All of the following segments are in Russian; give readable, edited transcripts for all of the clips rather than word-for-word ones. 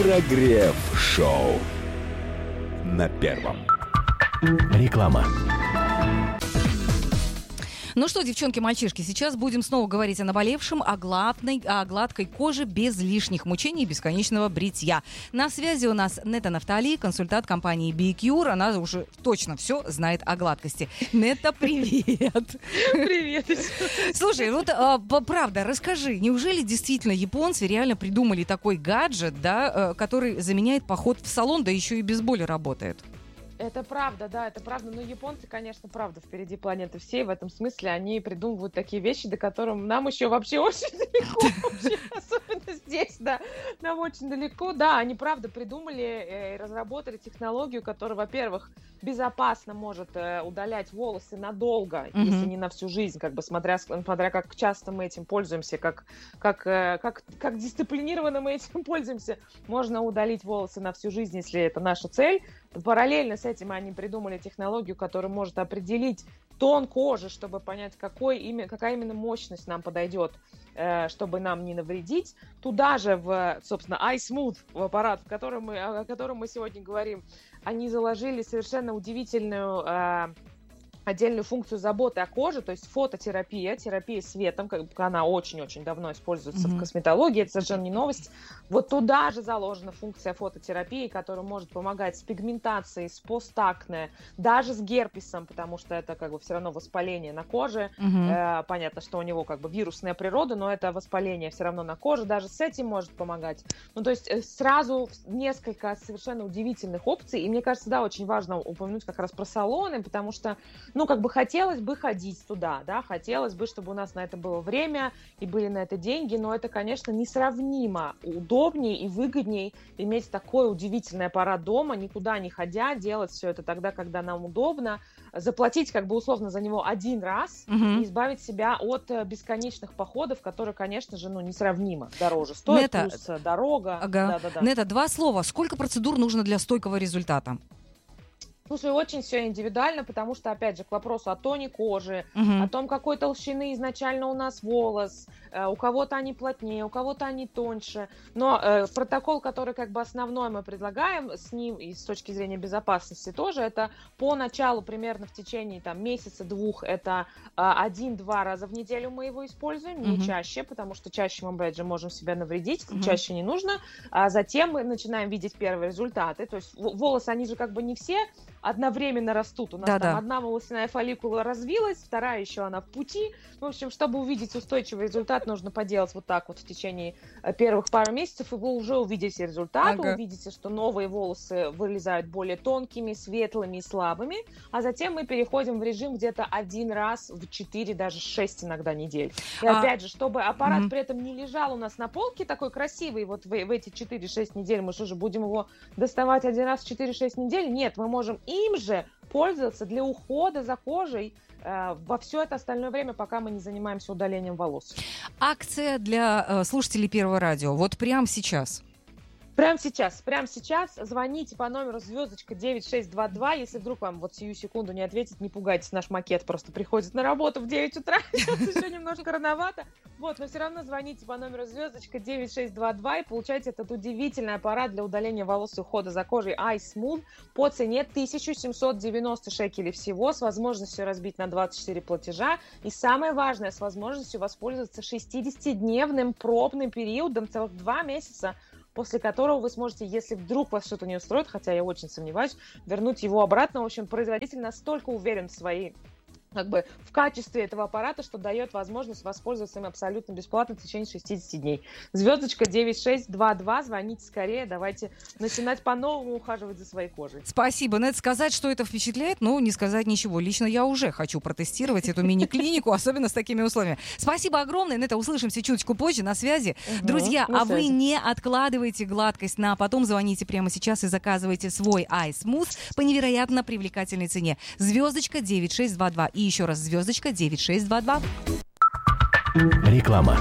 Прогрев-шоу на Первом. Реклама. Ну что, девчонки-мальчишки, сейчас будем снова говорить о наболевшем, о гладкой коже без лишних мучений и бесконечного бритья. На связи у нас Нета Нафтали, консультант компании BeCure. Она уже точно все знает о гладкости. Нета, привет! Привет! Слушай, вот правда, расскажи, неужели действительно японцы реально придумали такой гаджет, да, который заменяет поход в салон, да еще и без боли работает? Это правда, да, это правда. Но японцы, конечно, правда впереди планеты всей. В этом смысле они придумывают такие вещи, до которых нам еще вообще очень далеко. Особенно здесь, да, нам очень далеко. Да, они правда придумали и разработали технологию, которая, во-первых, безопасно может удалять волосы надолго, если не на всю жизнь, как бы смотря как часто мы этим пользуемся, как дисциплинированно мы этим пользуемся. Можно удалить волосы на всю жизнь, если это наша цель. Параллельно с этим они придумали технологию, которая может определить тон кожи, чтобы понять, какая именно мощность нам подойдет, чтобы нам не навредить. Туда же, собственно, iSmooth, в аппарат, о котором мы сегодня говорим, они заложили совершенно удивительную отдельную функцию заботы о коже, то есть фототерапия, терапия светом, она очень-очень давно используется в косметологии, это совершенно не новость. Вот туда же заложена функция фототерапии, которая может помогать с пигментацией, с постакне, даже с герпесом, потому что это как бы все равно воспаление на коже. Понятно, что у него как бы вирусная природа, но это воспаление все равно на коже, даже с этим может помогать. Ну, то есть сразу несколько совершенно удивительных опций, и мне кажется, да, очень важно упомянуть как раз про салоны, потому что как бы хотелось бы ходить туда, да, хотелось бы, чтобы у нас на это было время и были на это деньги, но это, конечно, несравнимо удобнее и выгоднее иметь такой удивительный аппарат дома, никуда не ходя, делать все это тогда, когда нам удобно, заплатить как бы условно за него один раз и избавить себя от бесконечных походов, которые, конечно же, несравнимо дороже стоят, плюс дорога. Ага. Да. Нета, 2 слова. Сколько процедур нужно для стойкого результата? Слушай, очень все индивидуально, потому что, опять же, к вопросу о тоне кожи, о том, какой толщины изначально у нас волос, у кого-то они плотнее, у кого-то они тоньше. Но протокол, который как бы основной мы предлагаем с ним и с точки зрения безопасности тоже, это по началу примерно в течение месяца-двух, это 1-2 раза в неделю мы его используем, не чаще, потому что чаще мы, опять же, можем себя навредить, чаще не нужно. А затем мы начинаем видеть первые результаты. То есть волосы, они же как бы не все одновременно растут. У нас одна волосяная фолликула развилась, вторая еще она в пути. В общем, чтобы увидеть устойчивый результат, нужно поделать вот так вот в течение первых пару месяцев, и вы уже увидите результат, вы увидите, что новые волосы вылезают более тонкими, светлыми и слабыми, а затем мы переходим в режим где-то 1 раз в 4, даже 6 иногда недель. И опять же, чтобы аппарат при этом не лежал у нас на полке такой красивый, вот в эти 4-6 недель мы же будем его доставать 1 раз в 4-6 недель? Нет, мы можем им же пользоваться для ухода за кожей во все это остальное время, пока мы не занимаемся удалением волос. Акция для слушателей Первого радио. Вот прямо сейчас. Прямо сейчас звоните по номеру звездочка 9622. Если вдруг вам вот сию секунду не ответит, не пугайтесь, наш макет просто приходит на работу в 9 утра. Сейчас еще немножко рановато. Но все равно звоните по номеру звездочка 9622 и получайте этот удивительный аппарат для удаления волос и ухода за кожей iSmooth по цене 1790 шекелей всего, с возможностью разбить на 24 платежа. И самое важное, с возможностью воспользоваться 60-дневным пробным периодом, целых 2 месяца, после которого вы сможете, если вдруг вас что-то не устроит, хотя я очень сомневаюсь, вернуть его обратно. В общем, производитель настолько уверен в качестве этого аппарата, что дает возможность воспользоваться им абсолютно бесплатно в течение 60 дней. Звездочка 9622, звоните скорее, давайте начинать по-новому ухаживать за своей кожей. Спасибо. Надо сказать, что это впечатляет, но не сказать ничего. Лично я уже хочу протестировать эту мини-клинику, особенно с такими условиями. Спасибо огромное. На это услышимся чуточку позже, на связи. Друзья, вы не откладывайте гладкость на потом, звоните прямо сейчас и заказывайте свой iSmooth по невероятно привлекательной цене. Звездочка 9622. И еще раз звездочка 9622. Реклама.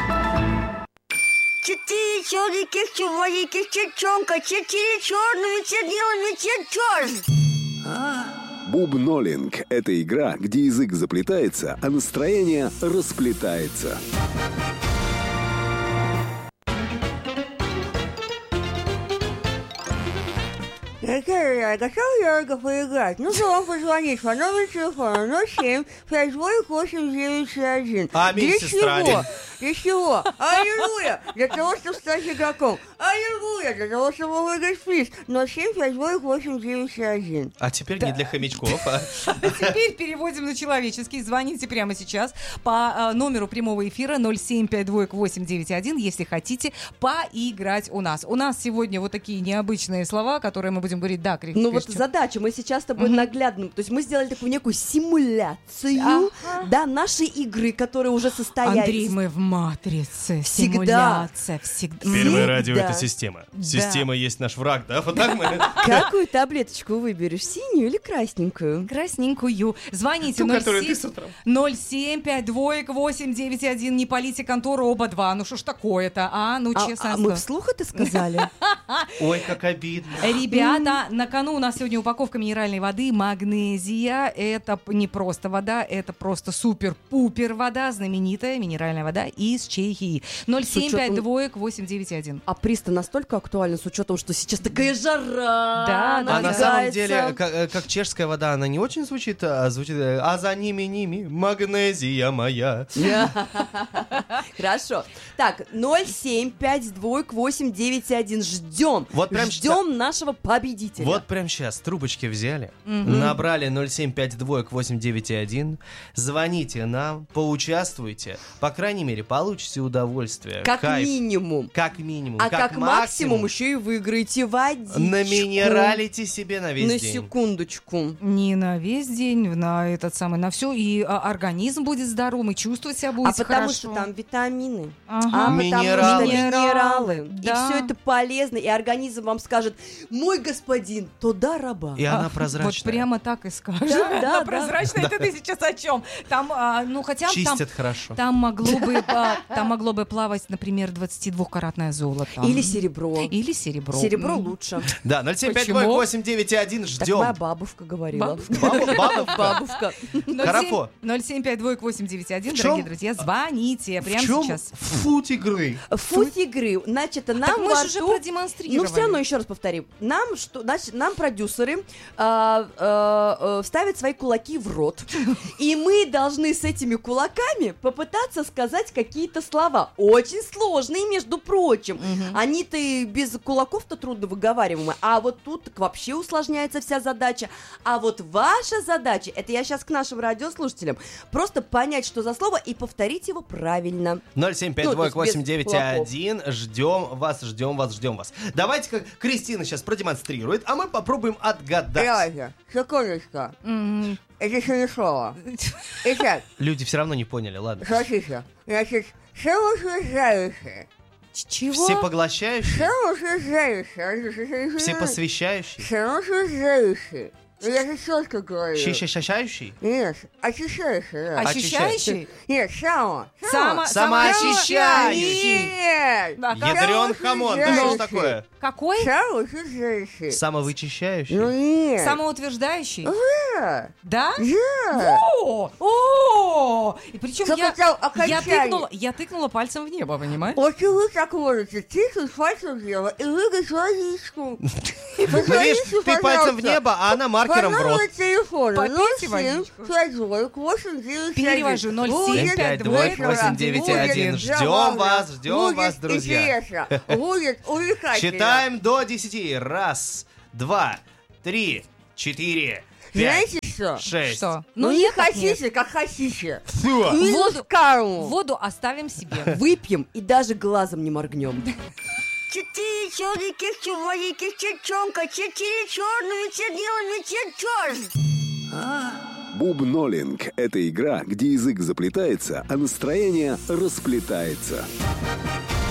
4 черненьких чумовеньких чертенка, 4 черными чернилами черт. Бубнолинг – это игра, где язык заплетается, а настроение расплетается. Готов Йорга поиграть? Ну, то вам позвонить по номеру телефона 07-52-8-9-1. Аминь, сестра. Для чего? Аллилуйя! Для того, чтобы стать игроком. Аллилуйя! Для того, чтобы выиграть приз. 07-52-8-9-1. А теперь не для хомячков, а... Теперь переводим на человеческий. Звоните прямо сейчас по номеру прямого эфира 0752891, если хотите поиграть у нас. У нас сегодня вот такие необычные слова, которые мы будем говорить. Да, Крик. Ну вот задача, мы сейчас с тобой наглядно, то есть мы сделали такую некую симуляцию, да, нашей игры, которая уже состоялась. Андрей, мы в матрице. Всегда. Симуляция, всегда. Первое радио — Да. это система. Да. Система есть наш враг, да? Вот так мы... Какую таблеточку выберешь, синюю или красненькую? Красненькую. Звоните Ту, которую ты с утра. 07-52-891. Не полите контору оба два. Ну что ж такое-то, а? Ну, честно. А мы вслух это сказали? Ой, как обидно. Ребята, на кону у нас сегодня упаковка минеральной воды «Магнезия». Это не просто вода, это просто супер-пупер вода, знаменитая минеральная вода из Чехии. 0752891. А приз-то настолько актуален с учетом, что сейчас такая жара. Да, А на да. самом деле, как чешская вода, она не очень звучит, а за ними, магнезия моя. Хорошо. Так, 0752891. Ждем. Вот прям Ждем нашего победителя. Вот прямо сейчас трубочки взяли, набрали 0752891, звоните нам, поучаствуйте, по крайней мере, получите удовольствие. Как кайф. минимум. Как минимум. А как максимум еще и выиграете водичку. наминералите себе на весь На день. секундочку. Не на весь день, на этот самый, на все. И организм будет здоровым, и чувствовать себя будет А потому хорошо. что там витамины. Ага. А потому Минералы. что минералы. Да. И все это полезно. И организм вам скажет: мой господин, то да, раба. И она Вот прозрачная. прямо так и скажет. Да, да, Она прозрачная, это ты сейчас о чем? Там, ну хотя бы там... Чистят хорошо. Там могло бы плавать, например, 22-каратное золото. Или серебро. Или серебро. Серебро лучше. Да, 0752891 Так ждем. моя бабушка говорила. Бабушка. Бабушка. Хорошо. 0752891, В чем- дорогие друзья, звоните В прямо чем сейчас. фут игры? Фут игры. Значит, нам Так мы во же уже рту- продемонстрировали. Ну, все равно, еще раз повторим. Нам продюсеры вставят свои кулаки в рот. И мы должны с этими кулаками попытаться сказать какие-то слова. Очень сложные, между прочим. Они-то и без кулаков-то трудно выговариваемые. А вот тут так вообще усложняется вся задача. А вот ваша задача, это я сейчас к нашим радиослушателям, просто понять, что за слово, и повторить его правильно. 0752891. Ждем вас, ждем вас, ждем вас. Давайте, как Кристина сейчас продемонстрирует, а мы попробуем отгадать. Секундочку. Мгм. Это еще не слово. Итак, Люди все равно не поняли, ладно. смотрите. Значит, самоутверждающее. Чего? Всепоглощающий, Самоутверждающее. всепосвящающий, Самоутверждающее. Я же четко говорю. щищащающий, Нет, очищающее. да. Ощущающий? Нет, самоочищающий. Нет. Да, как- Ядрен хамон, да что ж такое? Какой? Самоутверждающее. Самовычищающий. Ну нет. Самоутверждающий? Да. Да? Да. О! И причем Кто хотел окончание? я тыкнула пальцем в небо, понимаешь? Вот и вы так можете тыкнуть пальцем в небо и выиграть водичку. Ну, видишь, ты пальцем в небо, а она маркером в рот. Телефон Попейте водичку. 07-52-891. Перевожу 0752891. Ждем вас, друзья. Интересно, будет увлекательно. Считаем до 10. Раз, два, 3, 4, 5, Знаете что? 6. Что? Ну не нет, так нет. хотите, как хотите. Всё. Минус карму. Воду оставим себе. Выпьем и даже глазом не моргнем. 4 черненьких чумовеньких чертенка, 4 черными чернилами черт. Бубнолинг – это игра, где язык заплетается, а настроение расплетается.